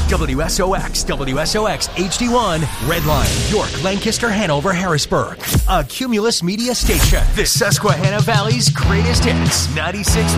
WSOX, WSOX HD1, Redline, York, Lancaster, Hanover, Harrisburg. A Cumulus Media station. The Susquehanna Valley's greatest hits. 96.